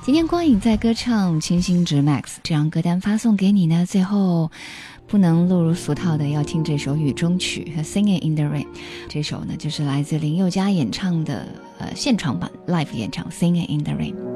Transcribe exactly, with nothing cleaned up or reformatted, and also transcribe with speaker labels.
Speaker 1: 今天光影在歌唱清新值 Max 这张歌单发送给你呢，最后不能落入俗套的要听这首雨中曲 Singing in the Rain。 这首呢就是来自林宥嘉演唱的呃现场版 live 演唱 Singing in the Rain。